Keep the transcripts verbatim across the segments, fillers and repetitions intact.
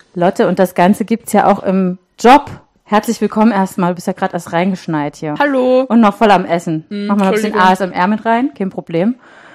Lotte, und das Ganze gibt's ja auch im Job. Herzlich willkommen erstmal. Du bist ja gerade erst reingeschneit hier. Hallo. Und noch voll am Essen. Hm, Mach mal ein bisschen A S M R mit rein, kein Problem.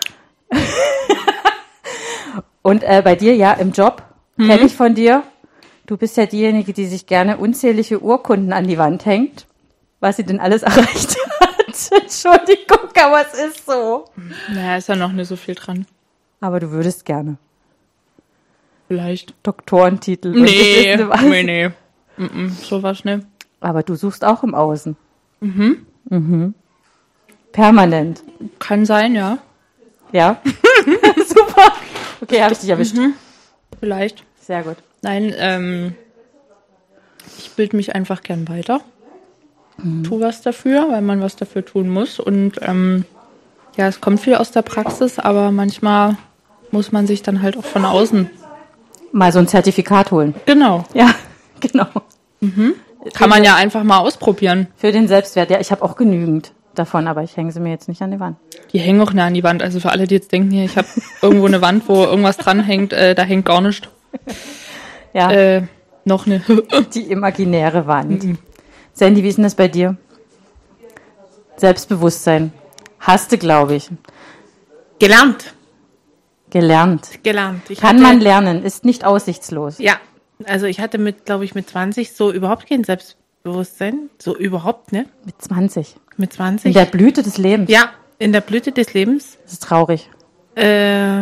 Und äh, bei dir, ja, im Job, hm. kenne ich von dir. Du bist ja diejenige, die sich gerne unzählige Urkunden an die Wand hängt, was sie denn alles erreicht hat. Entschuldigung, aber es ist so. Naja, ist ja noch nicht so viel dran. Aber du würdest gerne. Vielleicht. Doktorentitel. Nee, nee, nee. Mm-mm, sowas nicht. Aber du suchst auch im Außen. Mhm. Mhm. Permanent. Kann sein, ja. Ja? Super. Okay, habe ich dich erwischt. Mhm. Vielleicht. Sehr gut. Nein, ähm, ich bilde mich einfach gern weiter. Mhm. Tu was dafür, weil man was dafür tun muss. Und ähm, ja, es kommt viel aus der Praxis, aber manchmal muss man sich dann halt auch von außen mal so ein Zertifikat holen. Genau. Ja, genau. Mhm. Kann man ja einfach mal ausprobieren. Für den Selbstwert. Ja, ich habe auch genügend davon, aber ich hänge sie mir jetzt nicht an die Wand. Die hängen auch nicht an die Wand. Also für alle, die jetzt denken, hier, ich habe irgendwo eine Wand, wo irgendwas dranhängt, äh, da hängt gar nichts. Ja. Äh, noch eine. Die imaginäre Wand. Mhm. Sandy, wie ist denn das bei dir? Selbstbewusstsein. Hast du, glaube ich. Gelernt. Gelernt. Gelernt. Ich Kann hatte, man lernen, ist nicht aussichtslos. Ja, also ich hatte mit, glaube ich, mit zwanzig so überhaupt kein Selbstbewusstsein. So überhaupt, ne? Mit zwanzig. Mit zwanzig. In der Blüte des Lebens. Ja, in der Blüte des Lebens. Das ist traurig. Äh,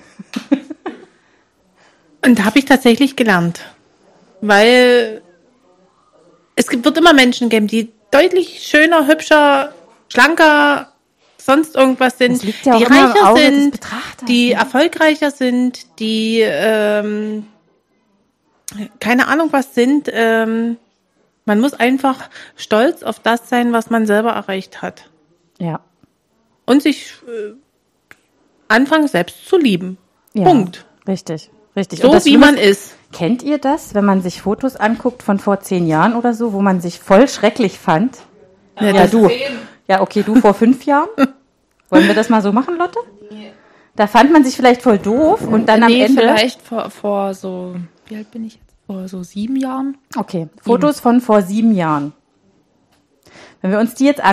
und da habe ich tatsächlich gelernt. Weil es gibt, wird immer Menschen geben, die deutlich schöner, hübscher, schlanker, sonst irgendwas sind, ja die reicher sind, die ne? erfolgreicher sind, die ähm, keine Ahnung was sind. Ähm, man muss einfach stolz auf das sein, was man selber erreicht hat. Ja. Und sich äh, anfangen, selbst zu lieben. Ja, Punkt. Richtig, richtig. So wie man ist. Kennt ihr das, wenn man sich Fotos anguckt von vor zehn Jahren oder so, wo man sich voll schrecklich fand? Ja, ja du. Ja, okay, du vor fünf Jahren? Wollen wir das mal so machen, Lotte? Da fand man sich vielleicht voll doof und dann nee, am Ende... vielleicht vor, vor so, wie alt bin ich jetzt? Vor so sieben Jahren? Okay, Fotos von vor sieben Jahren. Wenn wir uns die jetzt an